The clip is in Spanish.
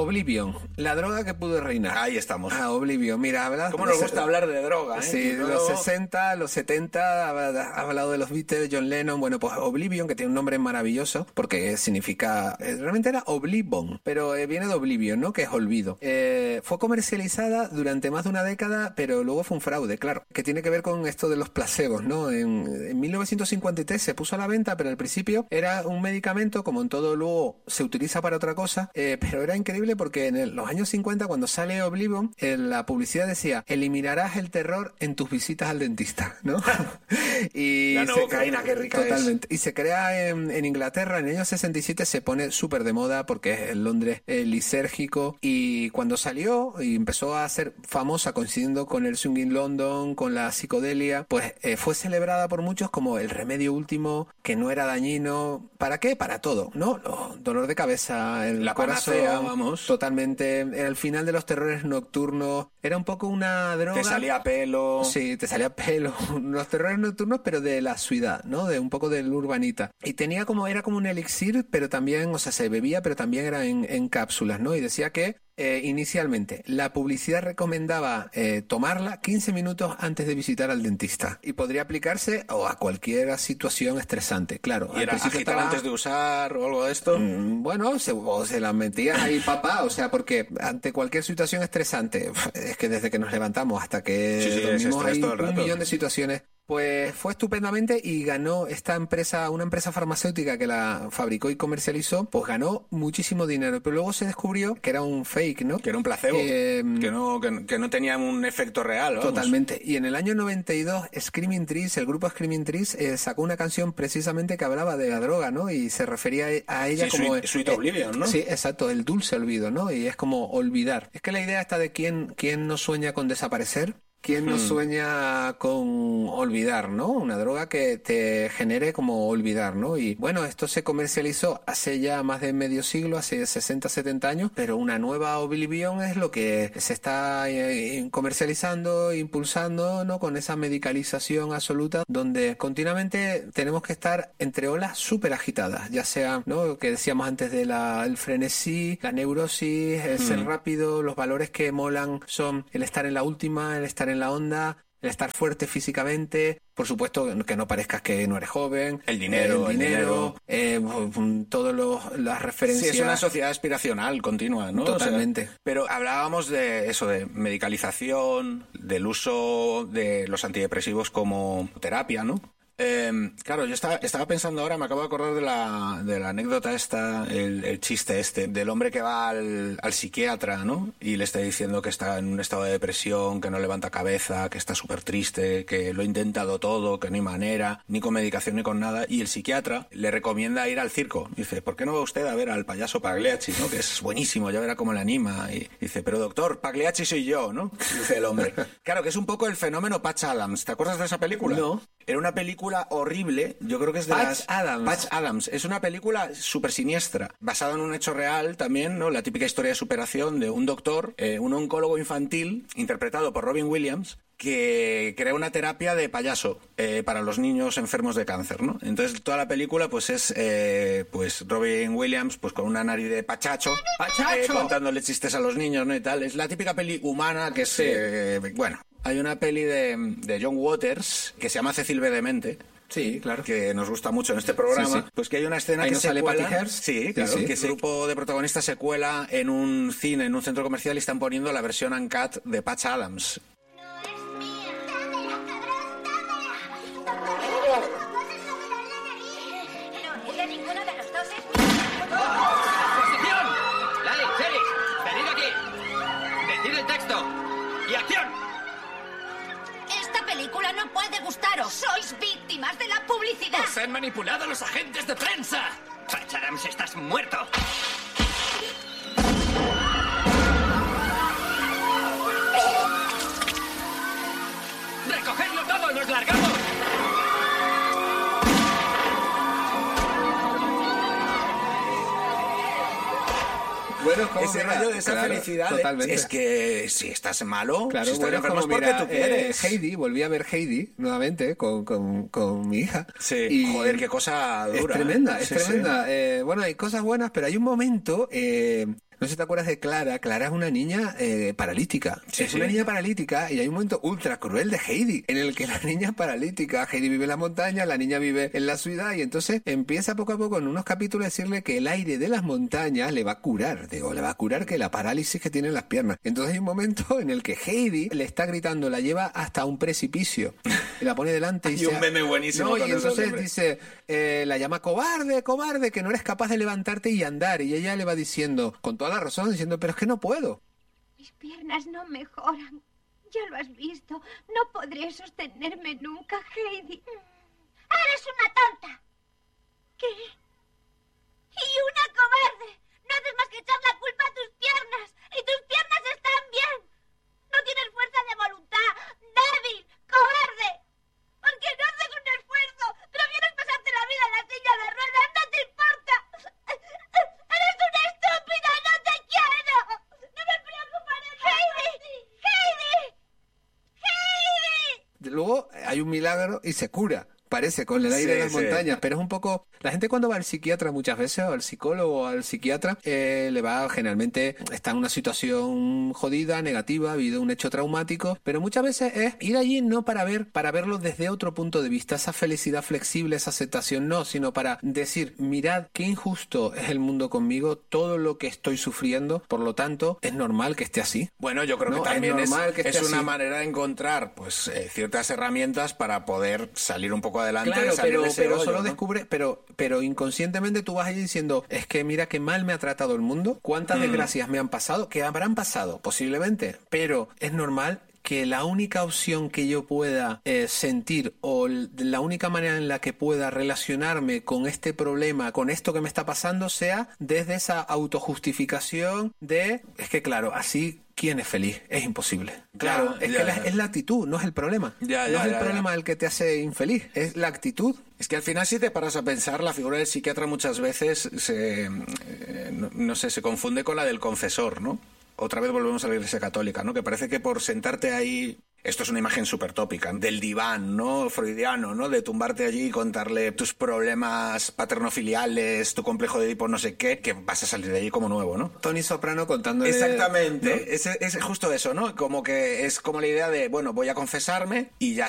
Oblivion, la droga que pudo reinar. Ahí estamos. Oblivion, mira, habla... ¿Cómo nos gusta hablar de droga, eh? Sí, luego... los 60, los 70, ha hablado de los Beatles, John Lennon. Bueno, pues Oblivion, que tiene un nombre maravilloso, porque significa... realmente era Oblivon, pero viene de Oblivion, ¿no? Que es olvido. Fue comercializada durante más de una década, pero luego fue un fraude, claro, que tiene que ver con esto de los placebos, ¿no? En 1953 se puso a la venta, pero al principio era un medicamento, como en todo luego se utiliza para otra cosa, pero era increíble porque en los años 50, cuando sale Oblivion, la publicidad decía: eliminarás el terror en tus visitas al dentista, ¿no? Y la novocaína, qué rica totalmente. Y se crea en Inglaterra, en el año 67 se pone súper de moda porque es en Londres lisérgico, y cuando salió y empezó a ser famosa coincidiendo con el Swing in London, con la psicodelia, pues fue celebrada por muchos como el remedio último, que no era dañino. ¿Para qué? Para todo, ¿no? Dolor de cabeza, la corazón, panacea, vamos. Totalmente. El final de los terrores nocturnos. Era un poco una droga. Te salía pelo. Sí, te salía pelo. Los terrores nocturnos, pero de la ciudad, ¿no? De un poco del urbanita. Y tenía era como un elixir, pero también, o sea, se bebía, pero también era en cápsulas, ¿no? Y decía que inicialmente la publicidad recomendaba tomarla 15 minutos antes de visitar al dentista, y podría aplicarse a cualquier situación estresante, claro. ¿Y era agitar antes de usar o algo de esto? Bueno, se la metías ahí, papá, o sea, porque ante cualquier situación estresante, es que desde que nos levantamos hasta que dormimos hay un millón de situaciones. Pues fue estupendamente y ganó esta empresa, una empresa farmacéutica que la fabricó y comercializó, pues ganó muchísimo dinero. Pero luego se descubrió que era un fake, ¿no? Que era un placebo, que no tenía un efecto real. Vamos. Totalmente. Y en el año 92, Screaming Trees, el grupo Screaming Trees, sacó una canción precisamente que hablaba de la droga, ¿no? Y se refería a ella como... Sweet Oblivion, ¿no? Sí, exacto, el dulce olvido, ¿no? Y es como olvidar. Es que la idea está de quién no sueña con desaparecer. ¿Quién no sueña con olvidar, ¿no? Una droga que te genere como olvidar, ¿no? Y bueno, esto se comercializó hace ya más de medio siglo, hace 60, 70 años, pero una nueva Oblivion es lo que se está comercializando, impulsando, ¿no? Con esa medicalización absoluta, donde continuamente tenemos que estar entre olas súper agitadas, ya sea, ¿no? Lo que decíamos antes de el frenesí, la neurosis, el ser rápido. Los valores que molan son el estar en la última, el estar en la onda, el estar fuerte físicamente, por supuesto que no parezcas que no eres joven, el dinero, todas las referencias. Sí, es una sociedad aspiracional continua, ¿no? Totalmente. O sea, pero hablábamos de eso, de medicalización, del uso de los antidepresivos como terapia, ¿no? Claro, yo estaba pensando ahora, me acabo de acordar de la anécdota esta, el chiste este, del hombre que va al psiquiatra, ¿no? Y le está diciendo que está en un estado de depresión, que no levanta cabeza, que está súper triste, que lo ha intentado todo, que no hay manera, ni con medicación ni con nada. Y el psiquiatra le recomienda ir al circo. Dice, ¿por qué no va usted a ver al payaso Pagliacci, ¿no? Que es buenísimo, ya verá cómo le anima. Y dice, pero doctor, Pagliacci soy yo, ¿no? Dice el hombre. Claro, que es un poco el fenómeno Patch Adams. ¿Te acuerdas de esa película? No. Era una película horrible, yo creo que es de Patch Adams. Es una película súper siniestra, basada en un hecho real también, ¿no? La típica historia de superación de un doctor, un oncólogo infantil, interpretado por Robin Williams, que crea una terapia de payaso para los niños enfermos de cáncer, ¿no? Entonces toda la película pues es pues Robin Williams pues con una nariz de pachacho, contándole chistes a los niños, ¿no? Y tal. Es la típica peli humana que es bueno. Hay una peli de John Waters que se llama Cecil B. Demente. Sí, claro. Que nos gusta mucho en este programa. Sí. Pues que hay una escena ahí que no se sale cuela. Patty Hearst. Sí, claro. Sí. Que ese grupo de protagonistas se cuela en un cine, en un centro comercial, y están poniendo la versión uncut de Patch Adams. No puede gustaros. Sois víctimas de la publicidad. ¡Os han manipulado los agentes de prensa! Patch Adams, estás muerto. ¡Recogedlo todo! ¡Nos largamos! Bueno, ese rollo de esa felicidad, totalmente. Es que si estás malo, claro, si estás enfermo es porque mira, tú quieres. Heidi, volví a ver Heidi nuevamente con mi hija. Sí, y joder, qué cosa dura. Es tremenda, es sí, tremenda. Sí. Bueno, hay cosas buenas, pero hay un momento... No sé si te acuerdas de Clara. Clara es una niña paralítica. Sí, es sí. una niña paralítica y hay un momento ultra cruel de Heidi en el que la niña es paralítica. Heidi vive en la montaña, la niña vive en la ciudad y entonces empieza poco a poco en unos capítulos a decirle que el aire de las montañas le va a curar. Digo, le va a curar que la parálisis que tiene en las piernas. Entonces hay un momento en el que Heidi le está gritando, la lleva hasta un precipicio y la pone delante y Hay un meme buenísimo y con eso entonces siempre. dice, la llama cobarde, cobarde, que no eres capaz de levantarte y andar. Y ella le va diciendo, con toda la razón, diciendo, pero es que no puedo. Mis piernas no mejoran. Ya lo has visto. No podré sostenerme nunca, Heidi. ¡Eres una tonta! ¿Qué? ¡Y una cobarde! No haces más que echar la culpa a tus piernas. ¡Y tus piernas están bien! No tienes fuerza de voluntad. ¡Débil! ¡Cobarde! Porque no haces un esfuerzo. Prefieres pasarte la vida en la silla de ruedas. ¡No te importa! ¡Eres una estúpida! ¡No te quiero! ¡No me preocuparé más por ti! ¡Heidi! ¡Heidi! Luego hay un milagro y se cura. Parece, con el aire de las montañas, pero es un poco... La gente cuando va al psiquiatra muchas veces, o al psicólogo o al psiquiatra, le va generalmente... Está en una situación jodida, negativa, ha habido un hecho traumático, pero muchas veces es ir allí no para verlo desde otro punto de vista, esa felicidad flexible, esa aceptación, no, sino para decir, mirad qué injusto es el mundo conmigo, todo lo que estoy sufriendo, por lo tanto, es normal que esté así. Bueno, yo creo No, que también es normal que esté es una así. manera de encontrar pues ciertas herramientas para poder salir un poco adelante. Claro, salir pero de ese hoyo, solo ¿no? descubre, pero inconscientemente tú vas ahí diciendo, es que mira qué mal me ha tratado el mundo, cuántas desgracias me han pasado, que habrán pasado, posiblemente, pero es normal que la única opción que yo pueda sentir o la única manera en la que pueda relacionarme con este problema, con esto que me está pasando, sea desde esa autojustificación de, es que claro, así... ¿Quién es feliz? Es imposible. Claro, es la actitud, no es el problema. No es el problema el que te hace infeliz, es la actitud. Es que al final, si te paras a pensar, la figura del psiquiatra muchas veces se confunde con la del confesor, ¿no? Otra vez volvemos a la Iglesia Católica, ¿no? Que parece que por sentarte ahí... Esto es una imagen súper tópica, del diván, ¿no? Freudiano, ¿no? De tumbarte allí y contarle tus problemas paternofiliales, tu complejo de Edipo no sé qué, que vas a salir de allí como nuevo, ¿no? Tony Soprano contándole... Exactamente. ¿no? Es justo eso, ¿no? Como que es como la idea de, bueno, voy a confesarme y ya